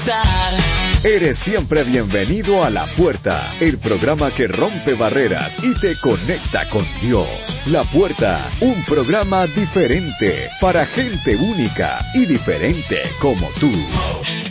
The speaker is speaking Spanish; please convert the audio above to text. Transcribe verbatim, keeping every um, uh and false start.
Eres siempre bienvenido a La Puerta, el programa que rompe barreras y te conecta con Dios. La Puerta, un programa diferente para gente única y diferente como tú.